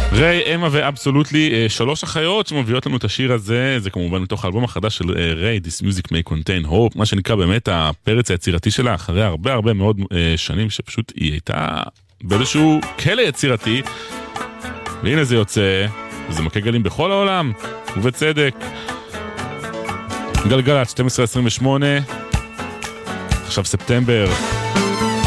ריי, אמה ואבסולוטלי, שלוש אחיות שמביאות לנו את השיר הזה, זה כמובן מתוך האלבום החדש של ריי, This Music May Contain Hope, מה שנקרא באמת הפרץ היצירתי שלה, אחרי הרבה מאוד שנים שפשוט היא הייתה באיזשהו כלא יצירתי, והנה זה יוצא, וזה מכה גלים בכל העולם, ובצדק. גלגלת 12:28, עכשיו ספטמבר.